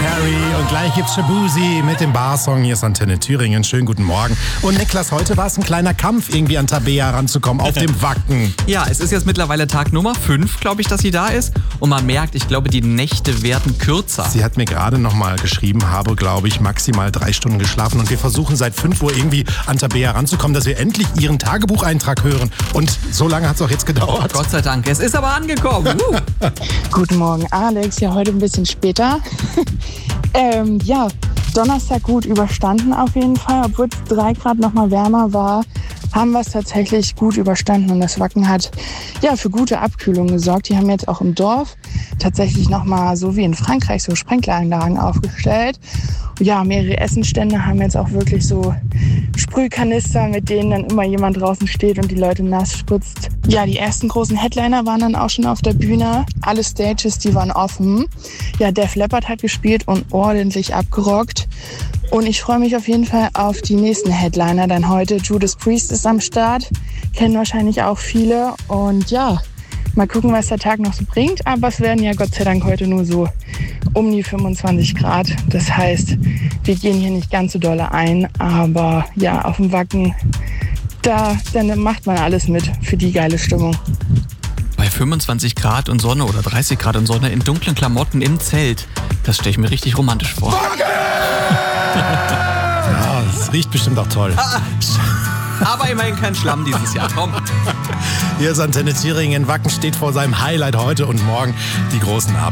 Perry und gleich gibt's Shabuzi mit dem Barsong. Hier ist Antenne Thüringen. Schönen guten Morgen. Und Niklas, heute war es ein kleiner Kampf, irgendwie an Tabea ranzukommen auf dem Wacken. Ja, es ist jetzt mittlerweile Tag Nummer 5, glaube ich, dass sie da ist. Und man merkt, ich glaube, die Nächte werden kürzer. Sie hat mir gerade noch mal geschrieben, habe, glaube ich, maximal 3 Stunden geschlafen. Und wir versuchen seit 5 Uhr irgendwie an Tabea ranzukommen, dass wir endlich ihren Tagebucheintrag hören. Und so lange hat es auch jetzt gedauert. Gott sei Dank, es ist aber angekommen. Guten Morgen, Alex. Ja, heute ein bisschen später. Ja, Donnerstag gut überstanden auf jeden Fall. Obwohl es 3 Grad noch mal wärmer war, haben wir es tatsächlich gut überstanden. Und das Wacken hat ja für gute Abkühlung gesorgt. Die haben jetzt auch im Dorf tatsächlich noch mal so wie in Frankreich so Sprinkleranlagen aufgestellt. Ja, mehrere Essenstände haben jetzt auch wirklich so Sprühkanister, mit denen dann immer jemand draußen steht und die Leute nass spritzt. Ja, die ersten großen Headliner waren dann auch schon auf der Bühne. Alle Stages, die waren offen. Ja, Def Leppard hat gespielt und ordentlich abgerockt. Und ich freue mich auf jeden Fall auf die nächsten Headliner. Dann heute Judas Priest ist am Start. Kennen wahrscheinlich auch viele. Und ja, mal gucken, was der Tag noch so bringt. Aber es werden ja Gott sei Dank heute nur so um die 25 Grad. Das heißt, wir gehen hier nicht ganz so dolle ein. Aber ja, auf dem Wacken, dann macht man alles mit für die geile Stimmung. Bei 25 Grad und Sonne oder 30 Grad und Sonne in dunklen Klamotten im Zelt, das stelle ich mir richtig romantisch vor. Ja, es riecht bestimmt auch toll. Aber immerhin kein Schlamm dieses Jahr. Komm. Hier ist Antenne Thüringen. Wacken steht vor seinem Highlight heute und morgen. Die großen Abend.